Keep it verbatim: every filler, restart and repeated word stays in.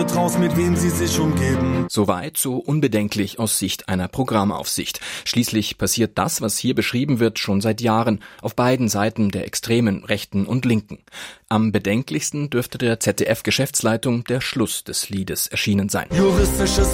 findet raus, mit wem sie sich umgeben. Soweit so unbedenklich aus Sicht einer Programmaufsicht. Schließlich passiert das, was hier beschrieben wird, schon seit Jahren auf beiden Seiten der extremen Rechten und Linken. Am bedenklichsten dürfte der Z D F-Geschäftsleitung der Schluss des Liedes erschienen sein. Juristisches